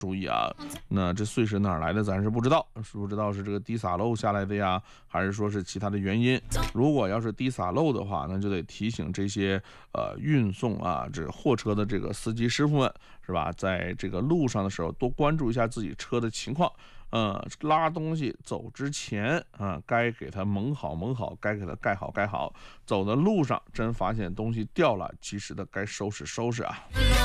注意啊，那这碎石哪儿来的咱是不知道，是这个滴洒漏下来的呀，还是说是其他的原因？如果要是滴洒漏的话，那就得提醒这些运送啊这货车的这个司机师傅们，是吧？在这个路上的时候多关注一下自己车的情况。拉东西走之前啊，该给它蒙好，该给它盖好。走的路上真发现东西掉了，及时的该收拾啊。